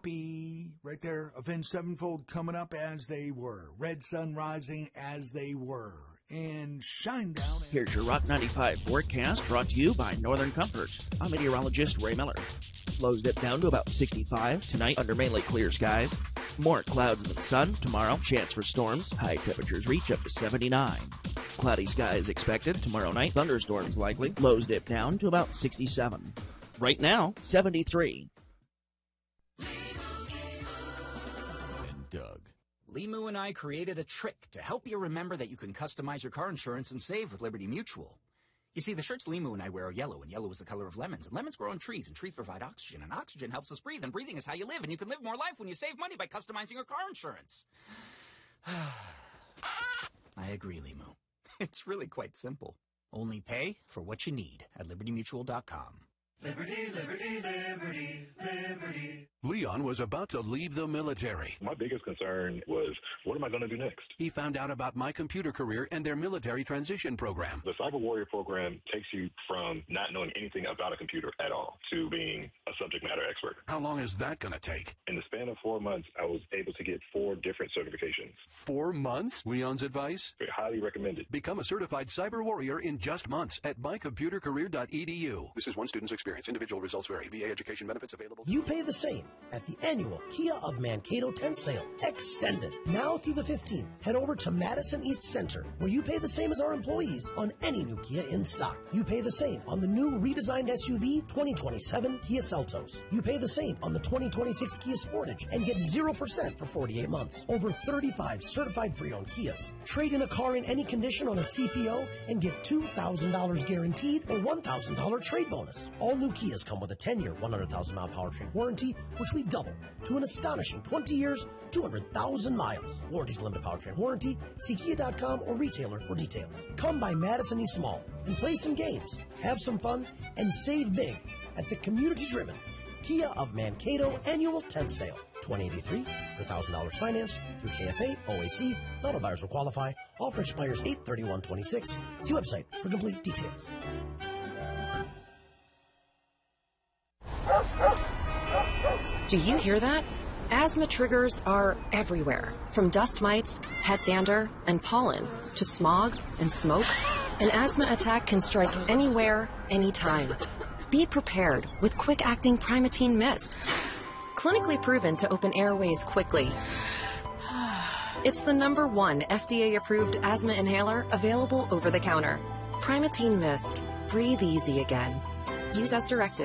copy right there. Avenged Sevenfold coming up as they were. Red Sun rising as they were. And Shinedown. Here's your Rock 95 forecast brought to you by Northern Comfort. I'm meteorologist Ray Miller. Lows dip down to about 65 tonight under mainly clear skies. More clouds than sun tomorrow. Chance for storms. High temperatures reach up to 79. Cloudy skies expected tomorrow night. Thunderstorms likely. Lows dip down to about 67. Right now, 73. And Doug. Limu and I created a trick to help you remember that you can customize your car insurance and save with Liberty Mutual. You see, the shirts Limu and I wear are yellow, and yellow is the color of lemons. And lemons grow on trees, and trees provide oxygen. And oxygen helps us breathe, and breathing is how you live. And you can live more life when you save money by customizing your car insurance. I agree, Limu. It's really quite simple. Only pay for what you need at LibertyMutual.com. Liberty, liberty, liberty, liberty. Leon was about to leave the military. My biggest concern was, what am I going to do next? He found out about My Computer Career and their military transition program. The Cyber Warrior program takes you from not knowing anything about a computer at all to being a subject matter expert. How long is that going to take? In the span of 4 months, I was able to get 4 different certifications. 4 months? Leon's advice? Highly recommended. Become a certified cyber warrior in just months at mycomputercareer.edu. This is one student's experience. Individual results vary. VA education benefits available. You pay the same at the annual Kia of Mankato tent sale extended. Now through the 15th, head over to Madison East Center, where you pay the same as our employees on any new Kia in stock. You pay the same on the new redesigned SUV 2027 Kia Seltos. You pay the same on the 2026 Kia Sportage and get 0% for 48 months. Over 35 certified pre-owned Kias. Trade in a car in any condition on a CPO and get $2,000 guaranteed or $1,000 trade bonus. All new Kias come with a 10-year, 100,000-mile powertrain warranty, which we double to an astonishing 20 years, 200,000 miles. Warranties limited powertrain warranty. See Kia.com or retailer for details. Come by Madison East Mall and play some games, have some fun, and save big at the community-driven Kia of Mankato annual tent sale. 2083 for $1,000 finance through KFA, OAC. Not all buyers will qualify. Offer expires 8/31/26. See website for complete details. Do you hear that? Asthma triggers are everywhere, from dust mites, pet dander, and pollen, to smog and smoke. An asthma attack can strike anywhere, anytime. Be prepared with quick-acting Primatene Mist. Clinically proven to open airways quickly. It's the #1 FDA-approved asthma inhaler available over the counter. Primatene Mist. Breathe easy again. Use as directed.